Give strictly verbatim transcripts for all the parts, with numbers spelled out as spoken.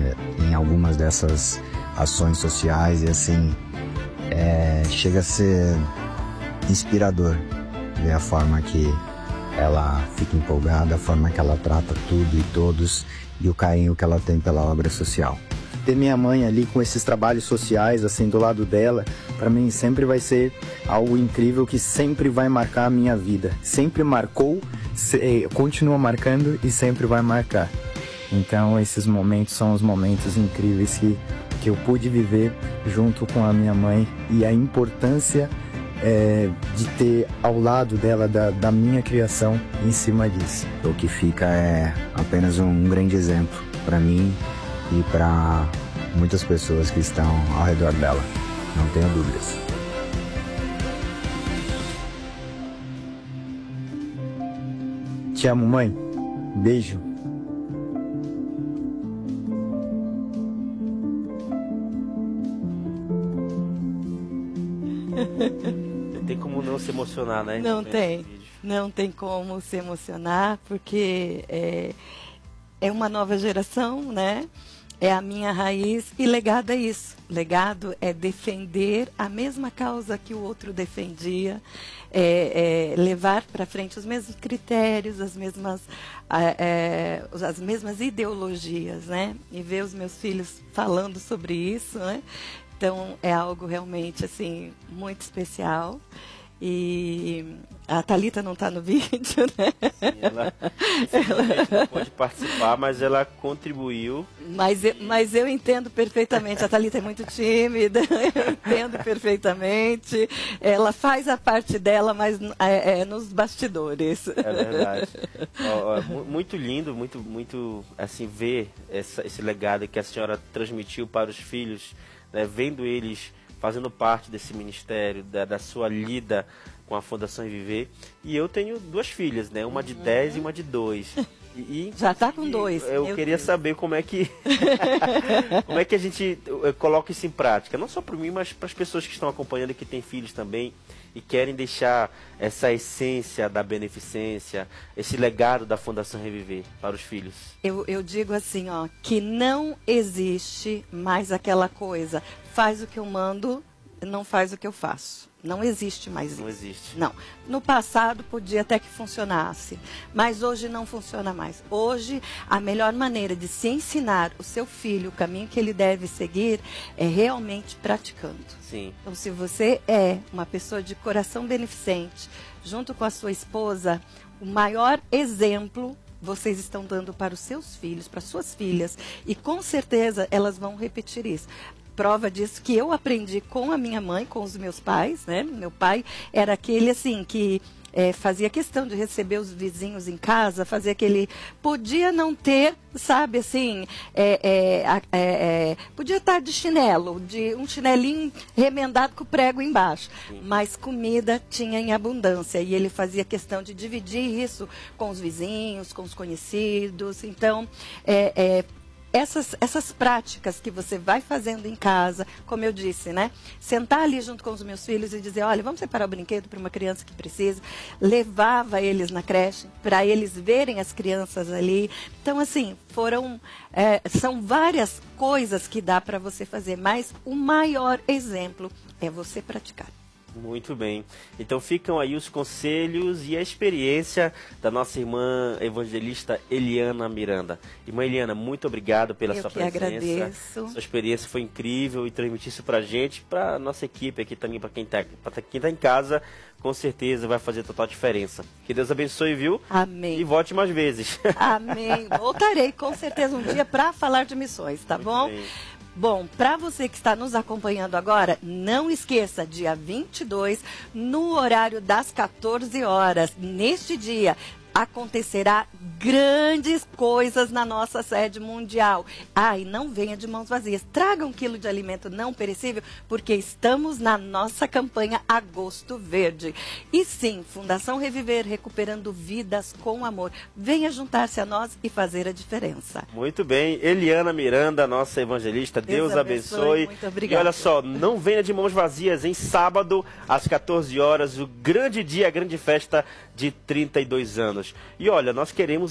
em algumas dessas ações sociais e assim, é, chega a ser inspirador ver a forma que ela fica empolgada, a forma que ela trata tudo e todos e o carinho que ela tem pela obra social. Ter minha mãe ali com esses trabalhos sociais, assim, do lado dela, para mim sempre vai ser algo incrível que sempre vai marcar a minha vida. Sempre marcou, se, continua marcando e sempre vai marcar. Então esses momentos são os momentos incríveis que, que eu pude viver junto com a minha mãe e a importância é, de ter ao lado dela, da, da minha criação, em cima disso. O que fica é apenas um grande exemplo para mim e para muitas pessoas que estão ao redor dela, não tenho dúvidas. Te amo, mãe. Beijo. Não tem como não se emocionar, né? Não tem, não tem como se emocionar, porque é, é uma nova geração, né? É a minha raiz e legado é isso. Legado é defender a mesma causa que o outro defendia, é, é levar para frente os mesmos critérios, as mesmas, é, as mesmas ideologias, né? E ver os meus filhos falando sobre isso, né? Então é algo realmente assim muito especial. E a Thalita não está no vídeo, né? Sim, ela, ela não pode participar, mas ela contribuiu. Mas eu, mas eu entendo perfeitamente. A Thalita é muito tímida, eu entendo perfeitamente. Ela faz a parte dela, mas é, é nos bastidores. É verdade. Ó, ó, muito lindo, muito, muito assim, ver essa, esse legado que a senhora transmitiu para os filhos, né, vendo eles fazendo parte desse ministério, da, da sua lida com a Fundação Reviver. E eu tenho duas filhas, né? Uma de uhum. dez e uma de dois. E, e, já está com dois. Eu queria Deus. saber como é que como é que a gente coloca isso em prática. Não só para mim, mas para as pessoas que estão acompanhando e que têm filhos também e querem deixar essa essência da beneficência, esse legado da Fundação Reviver para os filhos. Eu, eu digo assim, ó, que não existe mais aquela coisa, faz o que eu mando, não faz o que eu faço. Não existe mais isso. Não existe. Não. No passado podia até que funcionasse, mas hoje não funciona mais. Hoje, a melhor maneira de se ensinar o seu filho o caminho que ele deve seguir é realmente praticando. Sim. Então, se você é uma pessoa de coração beneficente, junto com a sua esposa, o maior exemplo vocês estão dando para os seus filhos, para suas filhas, e com certeza elas vão repetir isso. Prova disso que eu aprendi com a minha mãe, com os meus pais, né? Meu pai era aquele assim que é, fazia questão de receber os vizinhos em casa, fazia aquele... Podia não ter, sabe, assim, é, é, é, é, podia estar de chinelo, de um chinelinho remendado com o prego embaixo, Sim. mas comida tinha em abundância e ele fazia questão de dividir isso com os vizinhos, com os conhecidos. Então, é, é Essas, essas práticas que você vai fazendo em casa, como eu disse, né? Sentar ali junto com os meus filhos e dizer, olha, vamos separar o brinquedo para uma criança que precisa. Levava eles na creche para eles verem as crianças ali. Então, assim, foram, é, são várias coisas que dá para você fazer, mas o maior exemplo é você praticar. Muito bem. Então ficam aí os conselhos e a experiência da nossa irmã evangelista Eliana Miranda. Irmã Eliana, muito obrigado pela Eu sua que presença. Agradeço. Sua experiência foi incrível e transmitir isso pra gente, pra nossa equipe aqui também, pra quem tá, pra quem tá em casa, com certeza vai fazer total diferença. Que Deus abençoe, viu? Amém. E volte mais vezes. Amém. Voltarei com certeza um dia para falar de missões, tá muito bom? Bem. Bom, para você que está nos acompanhando agora, não esqueça, dia vinte e dois, no horário das quatorze horas, neste dia, acontecerá grandes coisas na nossa sede mundial. Ah, e não venha de mãos vazias. Traga um quilo de alimento não perecível, porque estamos na nossa campanha Agosto Verde. E sim, Fundação Reviver, recuperando vidas com amor. Venha juntar-se a nós e fazer a diferença. Muito bem. Eliana Miranda, nossa evangelista. Deus, Deus abençoe. abençoe. Muito obrigada. E olha só, não venha de mãos vazias. Em sábado, às quatorze horas, o grande dia, a grande festa de trinta e dois anos. E olha, nós queremos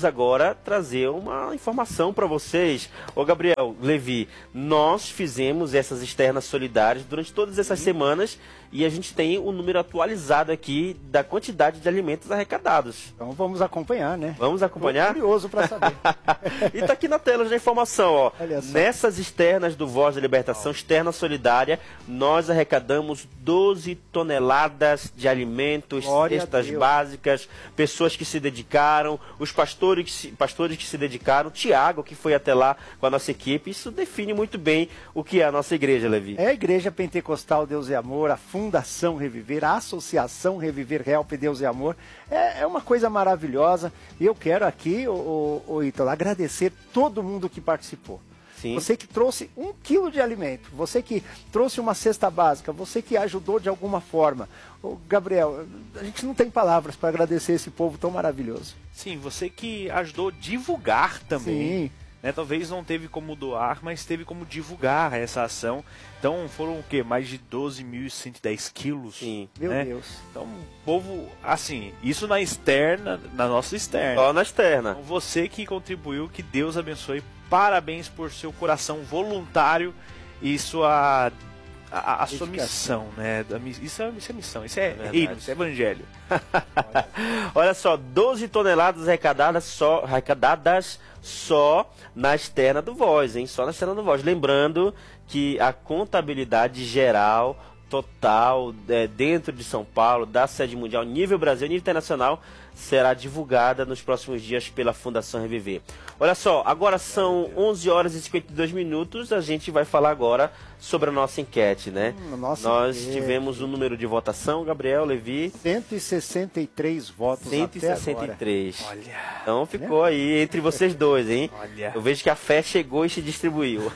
vamos agora trazer uma informação para vocês. Ô Gabriel, Levi, nós fizemos essas externas solidárias durante todas essas semanas e a gente tem o número atualizado aqui da quantidade de alimentos arrecadados. Então vamos acompanhar, né? Vamos acompanhar? Tô curioso para saber. E tá aqui na tela já a informação, ó. Nessas externas do Voz da Libertação, externa solidária, nós arrecadamos doze toneladas de alimentos, Glória cestas básicas, pessoas que se dedicaram, os pastores que se, pastores que se dedicaram, Tiago, que foi até lá com a nossa equipe. Isso define muito bem o que é a nossa igreja, Levi. É a Igreja Pentecostal Deus e Amor, a Fundação Reviver, a Associação Reviver Help Deus e Amor. É, é uma coisa maravilhosa. E eu quero aqui, o, o, o Ítalo, agradecer todo mundo que participou. Sim. Você que trouxe um quilo de alimento, você que trouxe uma cesta básica, você que ajudou de alguma forma. Ô, Gabriel, a gente não tem palavras para agradecer esse povo tão maravilhoso. Sim, você que ajudou a divulgar também. Sim. Né, talvez não teve como doar, mas teve como divulgar essa ação. Então foram o quê? Mais de doze mil cento e dez quilos. Sim. Meu né? Deus. Então o povo, assim, isso na externa, na nossa externa. Só na externa. Então, você que contribuiu, que Deus abençoe. Parabéns por seu coração voluntário e sua a, a sua missão, né? Isso é, isso é missão, isso é, é reino, isso é evangelho. Olha só, doze toneladas arrecadadas só, arrecadadas só na externa do Voz, hein? Só na externa do Voz. Lembrando que a contabilidade geral, total, é, dentro de São Paulo, da sede mundial, nível Brasil, nível internacional, será divulgada nos próximos dias pela Fundação Reviver. Olha só, agora são onze horas e cinquenta e dois minutos, a gente vai falar agora sobre a nossa enquete, né? Hum, nossa Nós enquete. tivemos um número de votação, Gabriel, Levi... cento e sessenta e três votos cento e sessenta e três. até agora. Olha. Então ficou aí entre vocês dois, hein? Olha. Eu vejo que a fé chegou e se distribuiu.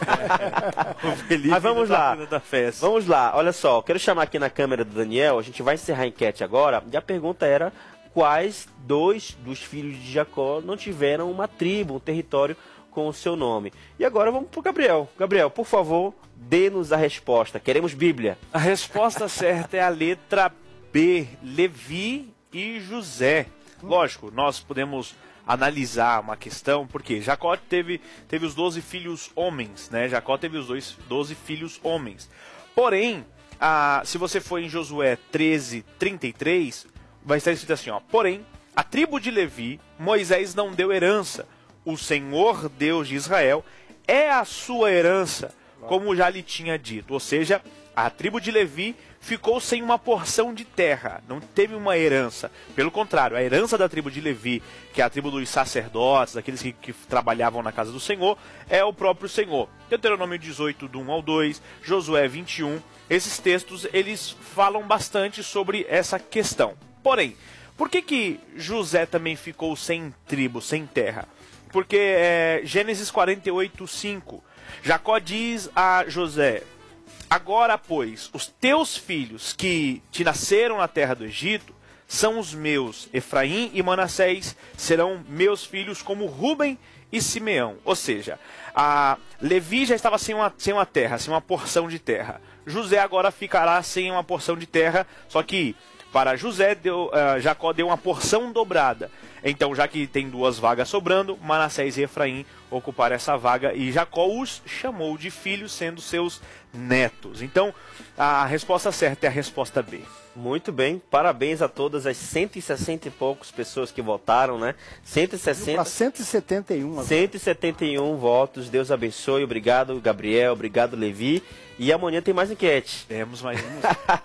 O Felipe Mas vamos tá lá. cuidando da festa. Vamos lá, olha só, quero chamar aqui na câmera do Daniel, a gente vai encerrar a enquete agora, e a pergunta era quais dois dos filhos de Jacó não tiveram uma tribo, um território com o seu nome. E agora vamos para o Gabriel. Gabriel, por favor, dê-nos a resposta. Queremos Bíblia. A resposta certa é a letra B, Levi e José. Lógico, nós podemos analisar uma questão, porque Jacó teve, teve os doze filhos homens, né? Jacó teve os dois, doze filhos homens. Porém, a, se você for em Josué treze, trinta e três, vai estar escrito assim, ó. Porém, a tribo de Levi, Moisés não deu herança. O Senhor Deus de Israel é a sua herança, como já lhe tinha dito. Ou seja, a tribo de Levi ficou sem uma porção de terra, não teve uma herança. Pelo contrário, a herança da tribo de Levi, que é a tribo dos sacerdotes, daqueles que, que trabalhavam na casa do Senhor, é o próprio Senhor. Deuteronômio dezoito, do um ao dois, Josué vinte e um, esses textos, eles falam bastante sobre essa questão. Porém, por que que José também ficou sem tribo, sem terra? Porque é, Gênesis quarenta e oito, cinco, Jacó diz a José: agora, pois, os teus filhos que te nasceram na terra do Egito são os meus. Efraim e Manassés serão meus filhos, como Rúben e Simeão. Ou seja, a Levi já estava sem uma, sem uma terra, sem uma porção de terra. José agora ficará sem uma porção de terra, só que para José, deu, uh, Jacó deu uma porção dobrada. Então, já que tem duas vagas sobrando, Manassés e Efraim ocuparam essa vaga e Jacó os chamou de filhos, sendo seus netos. Então, a resposta certa é a resposta B. Muito bem, parabéns a todas as cento e sessenta e poucas pessoas que votaram, né? cento e sessenta... Para cento e setenta e um agora. cento e setenta e um votos, Deus abençoe, obrigado Gabriel, obrigado Levi. E amanhã tem mais enquete. Temos mais um.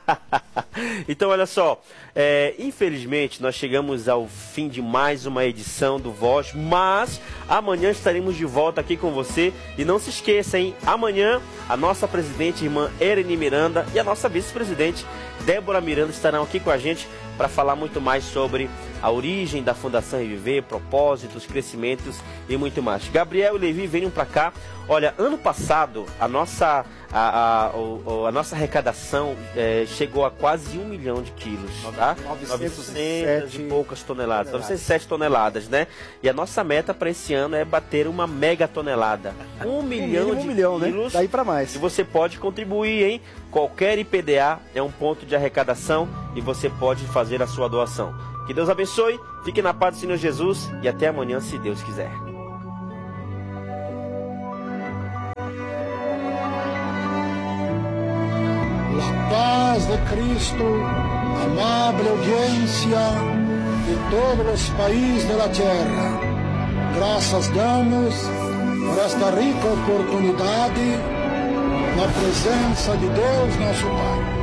Então, olha só, é, infelizmente nós chegamos ao fim de mais uma edição do Voz, mas amanhã estaremos de volta aqui com você. E não se esqueça, hein? Amanhã a nossa presidente, irmã Ereni Miranda, e a nossa vice-presidente, Débora Miranda, estarão aqui com a gente para falar muito mais sobre a origem da Fundação Reviver, propósitos, crescimentos e muito mais. Gabriel e Levi venham para cá. Olha, ano passado a nossa, a, a, a, a nossa arrecadação é, chegou a quase um milhão de quilos, tá? novecentas e poucas toneladas, novecentas e sete toneladas, né? E a nossa meta para esse ano é bater uma mega tonelada. Um milhão um de milhão, quilos. Né? Daí para mais. E você pode contribuir, hein? Qualquer I P D A é um ponto de arrecadação e você pode fazer a sua doação. Que Deus abençoe, fique na paz do Senhor Jesus e até amanhã, se Deus quiser. La paz de Cristo, amable audiencia de todos los países de la tierra. Gracias damos por esta rica oportunidad na presença de Deus nosso Pai.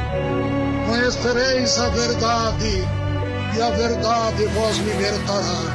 Conhecereis a verdade, e a verdade vos libertará.